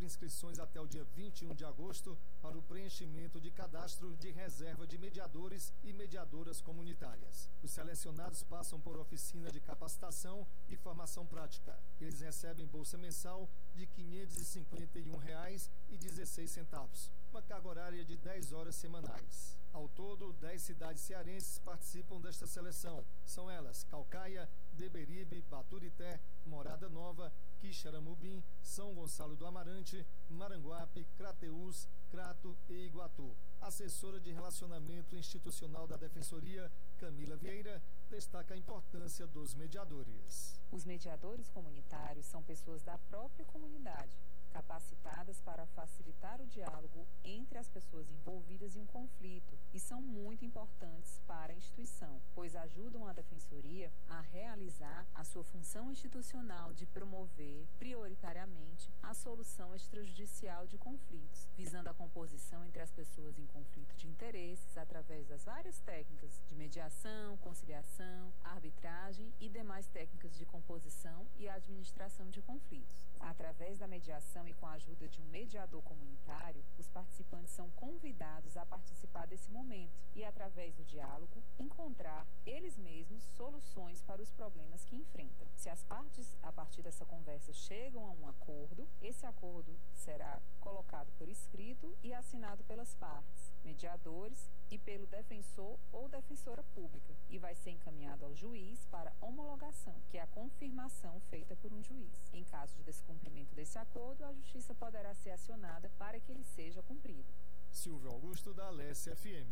inscrições até o dia 21 de agosto para o preenchimento de cadastro de reserva de mediadores e mediadoras comunitárias. Os selecionados passam por oficina de capacitação e formação prática. Eles recebem bolsa mensal de R$ 551,16, uma carga horária de 10 horas semanais. Ao todo, 10 cidades cearenses participam desta seleção. São elas Caucaia, Beberibe, Baturité, Morada Nova, Quixeramobim, São Gonçalo do Amarante, Maranguape, Crateús, Crato e Iguatu. Assessora de Relacionamento Institucional da Defensoria, Camila Vieira, destaca a importância dos mediadores. Os mediadores comunitários são pessoas da própria comunidade, capacitadas para facilitar o diálogo entre as pessoas envolvidas em um conflito e são muito importantes para a instituição, pois ajudam a Defensoria a realizar a sua função institucional de promover, prioritariamente, a solução extrajudicial de conflitos, visando a composição entre as pessoas em conflito de interesses através das várias técnicas de mediação, conciliação, arbitragem e demais técnicas de composição e administração de conflitos. Através da mediação e com a ajuda de um mediador comunitário, os participantes são convidados a participar desse momento e, através do diálogo, encontrar eles mesmos soluções para os problemas que enfrentam. Se as partes, a partir dessa conversa, chegam a um acordo, esse acordo será colocado por escrito e assinado pelas partes, mediadores e pelo defensor ou defensora pública, e vai ser encaminhado ao juiz para homologação, que é a confirmação feita por um juiz. Em caso de descumprimento desse acordo, a Justiça poderá ser acionada para que ele seja cumprido. Silvio Augusto, da Alesse FM.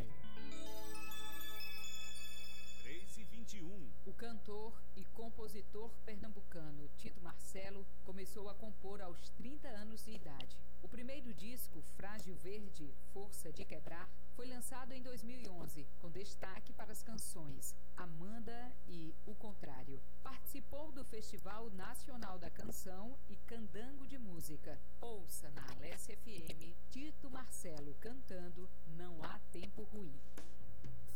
3h21. O cantor e compositor pernambucano Tito Marcelo começou a compor aos 30 anos de idade. O primeiro disco, Frágil Verde, Força de Quebrar, foi lançado em 2011, com destaque para as canções Amanda e O Contrário. Participou do Festival Nacional da Canção e Candango de Música. Ouça na Alesse FM Tito Marcelo cantando Não Há Tempo Ruim.